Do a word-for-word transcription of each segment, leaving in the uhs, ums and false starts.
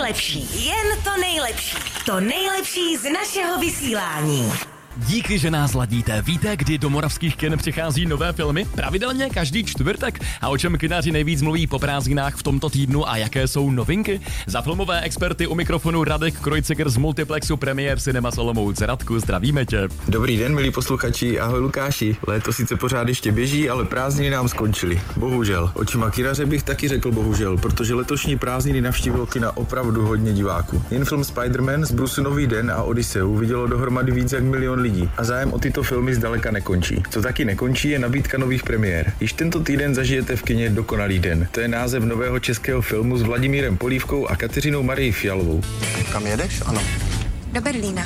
nejlepší, jen to nejlepší. To nejlepší z našeho vysílání. Díky, že nás ladíte. Víte, kdy do moravských kin přichází nové filmy? Pravidelně každý čtvrtek. A o čem kinaři nejvíc mluví po prázdninách v tomto týdnu a jaké jsou novinky? Za filmové experty u mikrofonu Radek Krojciger z multiplexu Premiér Cinema Olomouc. Radku, zdravíme tě. Dobrý den, milí posluchači, ahoj Lukáši. Léto sice pořád ještě běží, ale prázdniny nám skončily. Bohužel. Očima kinaře bych taky řekl bohužel, protože letošní prázdniny navštívilo kina opravdu hodně diváků. Jen film Spider-Man z Bruce Nový den a Odysseu vidělo dohromady víc jak milion lidí a zájem o tyto filmy zdaleka nekončí. Co taky nekončí, je nabídka nových premiér. Již tento týden zažijete v kině Dokonalý den. To je název nového českého filmu s Vladimírem Polívkou a Kateřinou Marii Fialovou. Kam jedeš? Ano. Do Berlína.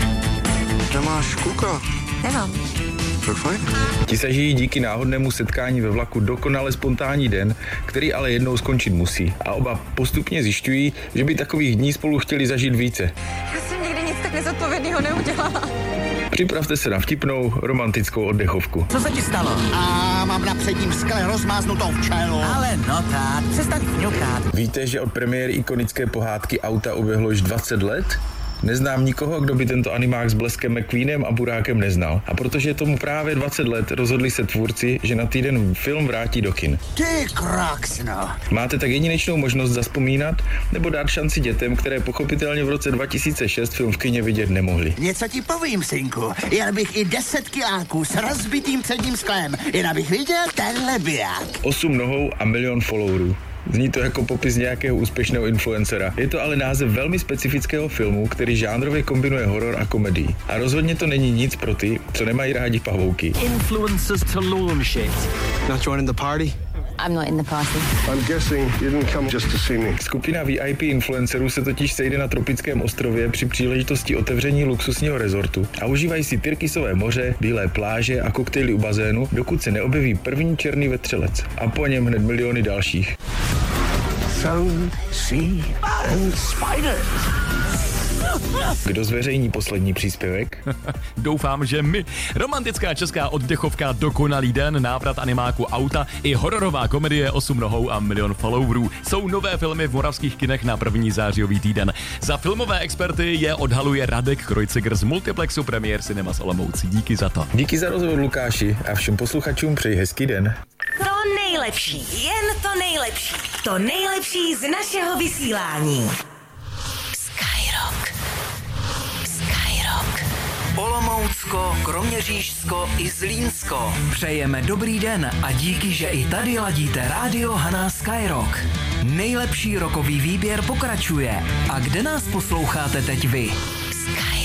Nemáš kluka? Nemám. Tak fajn. Ti zažijí díky náhodnému setkání ve vlaku dokonale spontánní den, který ale jednou skončit musí. A oba postupně zjišťují, že by takových dní spolu chtěli zažít více. Já jsem nikdy nic tak nezodpovědného neudělala. Připravte se na vtipnou, romantickou oddechovku. Co se ti stalo? A mám na předním skle rozmáznutou včelu. Ale no tak, přestaň fňukat. Víte, že od premiéry ikonické pohádky Auta uběhlo již dvacet let? Neznám nikoho, kdo by tento animák s Bleskem McQueenem a Burákem neznal. A protože je tomu právě dvacet let, rozhodli se tvůrci, že na týden film vrátí do kin. Ty kraksno. Máte tak jedinečnou možnost zazpomínat nebo dát šanci dětem, které pochopitelně v roce dva tisíce šest film v kině vidět nemohli. Něco ti povím, synku. Jen bych i deset kiláků s rozbitým předním sklem. Jen abych viděl tenhle biják. Osm nohou a milion followerů. Zní to jako popis nějakého úspěšného influencera. Je to ale název velmi specifického filmu, který žánrově kombinuje horor a komedii. A rozhodně to není nic pro ty, co nemají rádi pavouky. Influencers to launch it. Not joining the party? I'm not in the party. I'm guessing you didn't come just to see me. Skupina V I P influencerů se totiž sejde na tropickém ostrově při příležitosti otevření luxusního rezortu a užívají si tyrkysové moře, bílé pláže a koktejly u bazénu, dokud se neobjeví první černý vetřelec. A po něm hned miliony dalších. Sound, sea and spiders. Kdo zveřejní poslední příspěvek? Doufám, že my. Romantická česká oddechovka Dokonalý den, návrat animáku Auta i hororová komedie Osm nohou a milion followerů jsou nové filmy v moravských kinech na první zářijový týden. Za filmové experty je odhaluje Radek Krojciger z multiplexu Premiér Cinema Olomouc. Díky za to. Díky za rozhovor, Lukáši, a všem posluchačům přeji hezký den. To nejlepší, jen to nejlepší. To nejlepší z našeho vysílání. Skyrock. Skyrock. Olomoucko, Kroměřížsko i Zlínsko. Přejeme dobrý den a díky, že i tady ladíte rádio Hana Skyrock. Nejlepší rokový výběr pokračuje. A kde nás posloucháte teď vy? Skyrock.